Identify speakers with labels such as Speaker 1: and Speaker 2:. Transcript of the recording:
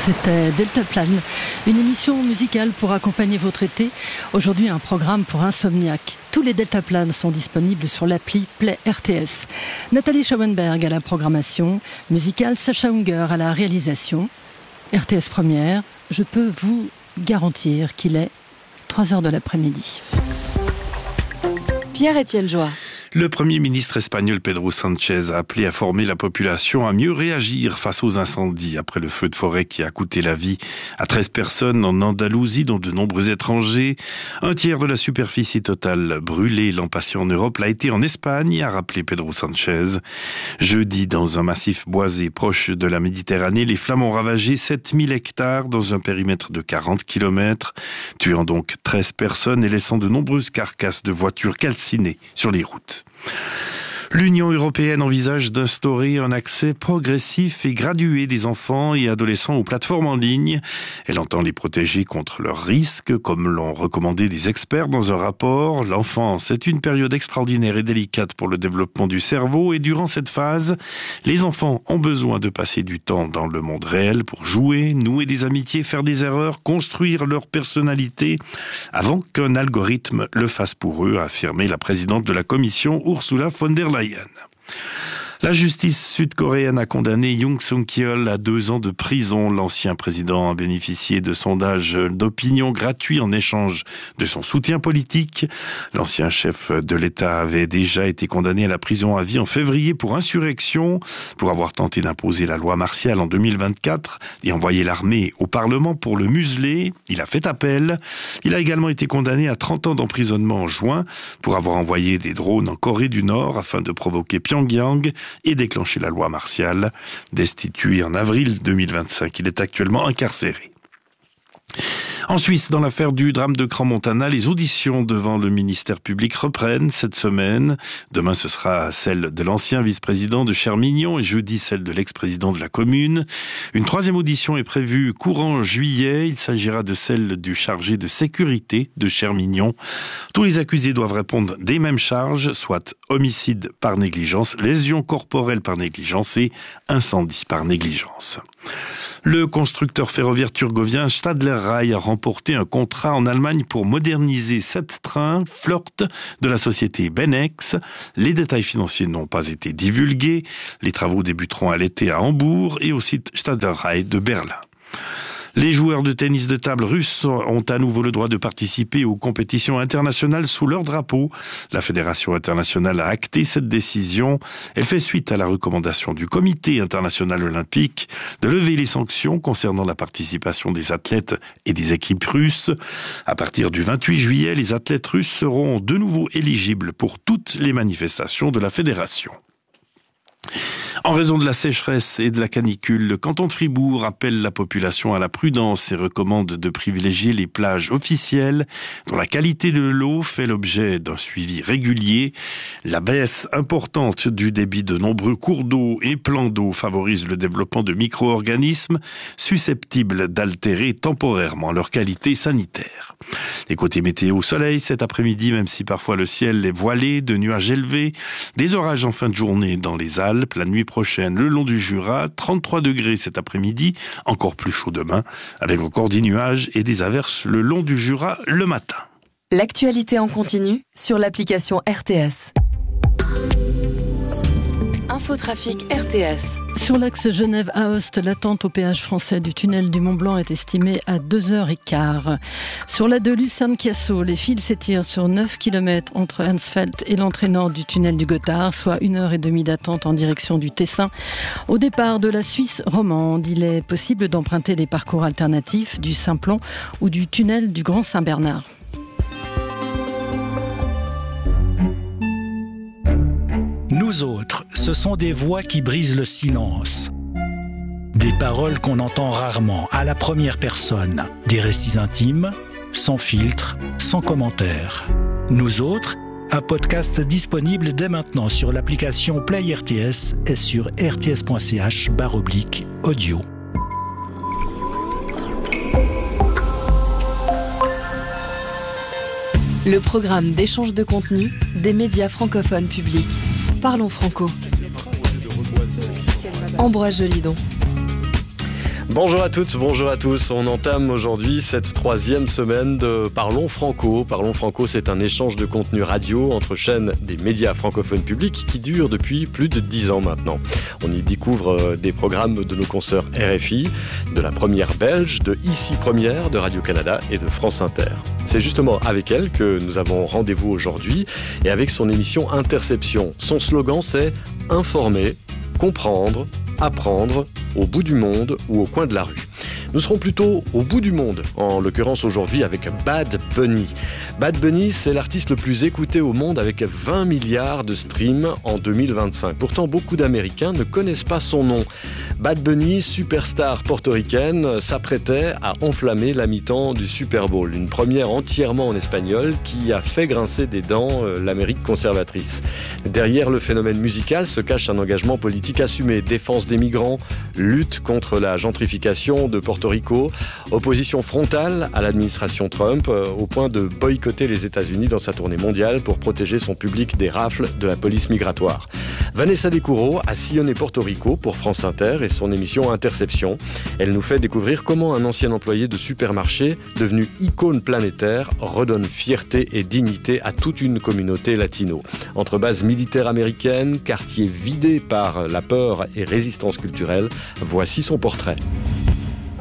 Speaker 1: C'était Deltaplane, une émission musicale pour accompagner votre été. Aujourd'hui, un programme pour insomniaques. Tous les Deltaplanes sont disponibles sur l'appli Play RTS. Nathalie Schauenberg à la programmation musicale, Sacha Unger à la réalisation. RTS Première, je peux vous garantir qu'il est 3h de l'après-midi.
Speaker 2: Pierre-Étienne Joie.
Speaker 3: Le Premier ministre espagnol Pedro Sánchez a appelé à former la population à mieux réagir face aux incendies après le feu de forêt qui a coûté la vie à 13 personnes en Andalousie, dont de nombreux étrangers. Un tiers de la superficie totale brûlée l'an passé en Europe l'a été en Espagne, a rappelé Pedro Sánchez. Jeudi, dans un massif boisé proche de la Méditerranée, les flammes ont ravagé 7000 hectares dans un périmètre de 40 km, tuant donc 13 personnes et laissant de nombreuses carcasses de voitures calcinées sur les routes. L'Union européenne envisage d'instaurer un accès progressif et gradué des enfants et adolescents aux plateformes en ligne. Elle entend les protéger contre leurs risques, comme l'ont recommandé des experts dans un rapport. L'enfance est une période extraordinaire et délicate pour le développement du cerveau et durant cette phase, les enfants ont besoin de passer du temps dans le monde réel pour jouer, nouer des amitiés, faire des erreurs, construire leur personnalité avant qu'un algorithme le fasse pour eux, a affirmé la présidente de la Commission, Ursula von der Leyen. La justice sud-coréenne a condamné Yoon Suk-yeol à 2 ans de prison. L'ancien président a bénéficié de sondages d'opinion gratuits en échange de son soutien politique. L'ancien chef de l'État avait déjà été condamné à la prison à vie en février pour insurrection, pour avoir tenté d'imposer la loi martiale en 2024 et envoyer l'armée au Parlement pour le museler. Il a fait appel. Il a également été condamné à 30 ans d'emprisonnement en juin pour avoir envoyé des drones en Corée du Nord afin de provoquer Pyongyang et déclencher la loi martiale. Destitué en avril 2025, il est actuellement incarcéré. En Suisse, dans l'affaire du drame de Crans-Montana, les auditions devant le ministère public reprennent cette semaine. Demain, ce sera celle de l'ancien vice-président de Chermignon et jeudi, celle de l'ex-président de la commune. Une 3e audition est prévue courant juillet. Il s'agira de celle du chargé de sécurité de Chermignon. Tous les accusés doivent répondre des mêmes charges, soit homicide par négligence, lésion corporelle par négligence et incendie par négligence. Le constructeur ferroviaire turgovien Stadler Rail a remporté un contrat en Allemagne pour moderniser 7 trains Flirt de la société Benex. Les détails financiers n'ont pas été divulgués. Les travaux débuteront à l'été à Hambourg et au site Stadler Rail de Berlin. Les joueurs de tennis de table russes ont à nouveau le droit de participer aux compétitions internationales sous leur drapeau. La Fédération internationale a acté cette décision. Elle fait suite à la recommandation du Comité international olympique de lever les sanctions concernant la participation des athlètes et des équipes russes. À partir du 28 juillet, les athlètes russes seront de nouveau éligibles pour toutes les manifestations de la Fédération. En raison de la sécheresse et de la canicule, le canton de Fribourg appelle la population à la prudence et recommande de privilégier les plages officielles dont la qualité de l'eau fait l'objet d'un suivi régulier. La baisse importante du débit de nombreux cours d'eau et plans d'eau favorise le développement de micro-organismes susceptibles d'altérer temporairement leur qualité sanitaire. Et côté météo, soleil cet après-midi, même si parfois le ciel est voilé de nuages élevés, des orages en fin de journée dans les Alpes, la nuit prochaine le long du Jura, 33 degrés cet après-midi, encore plus chaud demain, avec encore des nuages et des averses le long du Jura le matin.
Speaker 2: L'actualité en continu sur l'application RTS. Infotrafic RTS.
Speaker 1: Sur l'axe Genève-Aoste, l'attente au péage français du tunnel du Mont-Blanc est estimée à 2h15. Sur la de Lucerne-Chiasso, les files s'étirent sur 9 km entre Ensfeld et l'entrée nord du tunnel du Gothard, soit 1h30 d'attente en direction du Tessin. Au départ de la Suisse romande, il est possible d'emprunter les parcours alternatifs du Simplon ou du tunnel du Grand Saint-Bernard.
Speaker 4: Nous autres, ce sont des voix qui brisent le silence. Des paroles qu'on entend rarement, à la première personne. Des récits intimes, sans filtre, sans commentaire. Nous autres, un podcast disponible dès maintenant sur l'application Play RTS et sur rts.ch/audio.
Speaker 2: Le programme d'échange de contenu des médias francophones publics. Parlons franco. Ambroise Jolidon.
Speaker 5: Bonjour à toutes, bonjour à tous. On entame aujourd'hui cette 3e semaine de Parlons Franco. Parlons Franco, c'est un échange de contenu radio entre chaînes des médias francophones publics qui dure depuis plus de 10 ans maintenant. On y découvre des programmes de nos consoeurs RFI, de la Première Belge, de Ici Première, de Radio-Canada et de France Inter. C'est justement avec elle que nous avons rendez-vous aujourd'hui et avec son émission Interception. Son slogan, c'est « Informer, comprendre, apprendre au bout du monde ou au coin de la rue ». Nous serons plutôt au bout du monde, en l'occurrence aujourd'hui avec Bad Bunny. Bad Bunny, c'est l'artiste le plus écouté au monde avec 20 milliards de streams en 2025. Pourtant, beaucoup d'Américains ne connaissent pas son nom. Bad Bunny, superstar portoricaine, s'apprêtait à enflammer la mi-temps du Super Bowl. Une première entièrement en espagnol qui a fait grincer des dents l'Amérique conservatrice. Derrière le phénomène musical se cache un engagement politique assumé. Défense des migrants, lutte contre la gentrification de Porto Rico, opposition frontale à l'administration Trump, au point de boycotter les États-Unis dans sa tournée mondiale pour protéger son public des rafles de la police migratoire. Vanessa Descoureaux a sillonné Porto Rico pour France Inter et son émission Interception. Elle nous fait découvrir comment un ancien employé de supermarché, devenu icône planétaire, redonne fierté et dignité à toute une communauté latino. Entre bases militaires américaines, quartiers vidés par la peur et résistance culturelle, voici son portrait.